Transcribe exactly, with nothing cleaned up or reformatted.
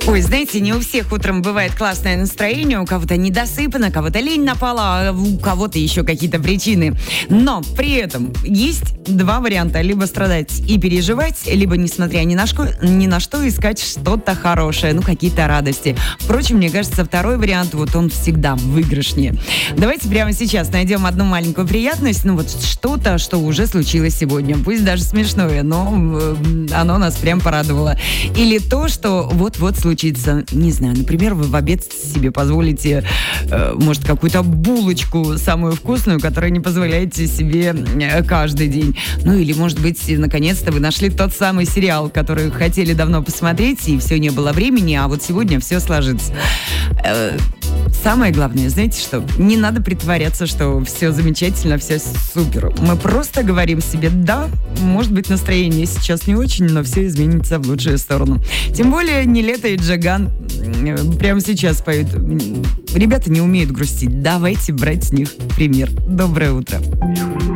Ой, знаете, не у всех утром бывает классное настроение, у кого-то недосыпано, кого-то лень напала, а у кого-то еще какие-то причины. Но при этом есть два варианта. Либо страдать и переживать, либо, несмотря ни на, что, ни на что, искать что-то хорошее, ну, какие-то радости. Впрочем, мне кажется, второй вариант, вот он всегда выигрышнее. Давайте прямо сейчас найдем одну маленькую приятность, ну, вот что-то, что уже случилось сегодня. Пусть даже смешное, но э, оно нас прям порадовало. Или то, что вот-вот случится. Не знаю, например, вы в обед себе позволите, э, может, какую-то булочку самую вкусную, которую не позволяете себе э, каждый день. Ну или, может быть, наконец-то вы нашли тот самый сериал, который хотели давно посмотреть, и все не было времени, а вот сегодня все сложится. Э, самое главное, знаете что? Не надо притворяться, что все замечательно, все супер. Мы просто говорим себе: да, может быть, настроение сейчас не очень, но все изменится в лучшую сторону. Тем более Нилетто и Джиган прямо сейчас поют. Ребята не умеют грустить. Давайте брать с них пример. Доброе утро.